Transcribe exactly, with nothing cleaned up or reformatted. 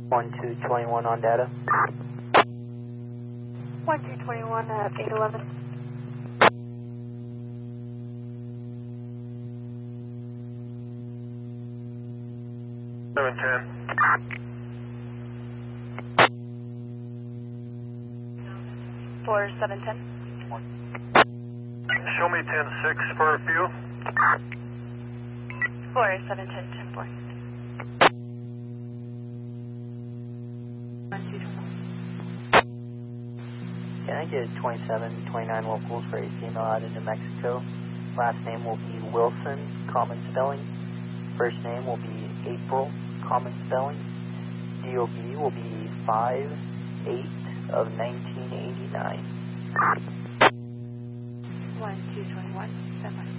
one two twenty-one on data. one two twenty-one at eight eleven. seven ten. four seven ten. Show me ten six for a few. four seven ten ten four. one two twenty-one. Can I get twenty-seven twenty-nine locals for a female out of New Mexico? Last name will be Wilson, common spelling. First name will be April, common spelling. D O B will be five eight of nineteen eighty-nine. one two twenty-one. Stand by.